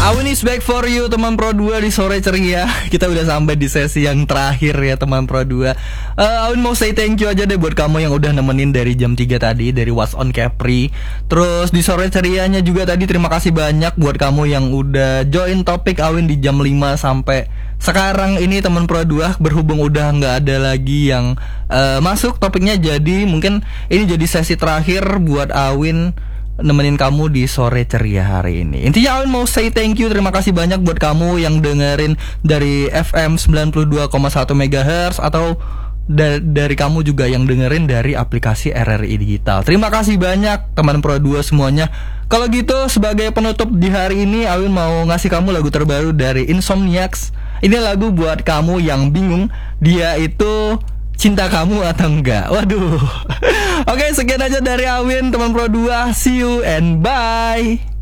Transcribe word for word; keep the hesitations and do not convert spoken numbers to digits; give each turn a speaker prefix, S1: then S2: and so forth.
S1: Awin is back for you teman Pro dua di sore ceria. Kita udah sampai di sesi yang terakhir ya teman Pro dua. uh, Awin mau say thank you aja deh buat kamu yang udah nemenin dari jam tiga tadi, dari What's on Capri. Terus di sore cerianya juga tadi terima kasih banyak buat kamu yang udah join topik Awin di jam lima sampai sekarang ini teman Pro dua. Berhubung udah gak ada lagi yang uh, masuk topiknya, jadi mungkin ini jadi sesi terakhir buat Awin nemenin kamu di sore ceria hari ini. Intinya Awin mau say thank you, terima kasih banyak buat kamu yang dengerin dari F M sembilan puluh dua koma satu megahertz atau da- dari kamu juga yang dengerin dari aplikasi R R I Digital. Terima kasih banyak teman Pro dua semuanya. Kalau gitu sebagai penutup di hari ini, Awin mau ngasih kamu lagu terbaru dari Insomniacs. Ini lagu buat kamu yang bingung dia itu cinta kamu atau enggak. Waduh. Oke, sekian aja dari Awin teman Pro dua. See you and bye.